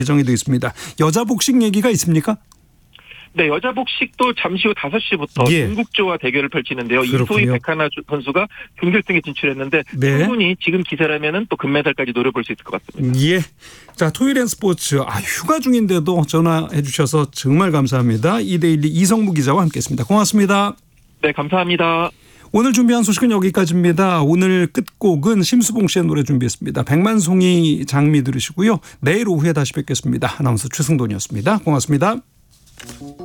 예정이 되어 있습니다. 여자 복식 얘기가 있습니까? 네, 여자 복식도 잠시 후 5시부터 중국조와 대결을 펼치는데요. 이소희 백하나 선수가 준결승에 진출했는데 충분히 지금 기세라면은 또 금메달까지 노려볼 수 있을 것 같습니다. 예. 자, 토요일엔 스포츠. 휴가 중인데도 전화해 주셔서 정말 감사합니다. 이데일리 이성무 기자와 함께했습니다. 고맙습니다. 네, 감사합니다. 오늘 준비한 소식은 여기까지입니다. 오늘 끝곡은 심수봉 씨의 노래 준비했습니다. 백만송이 장미 들으시고요. 내일 오후에 다시 뵙겠습니다. 아나운서 최승돈이었습니다. 고맙습니다.